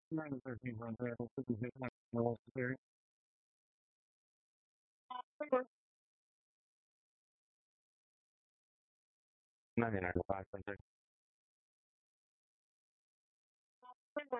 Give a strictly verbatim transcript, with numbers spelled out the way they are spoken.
nine to thirteen runs there. We'll see if my rolls there. ninety-nine to five, something.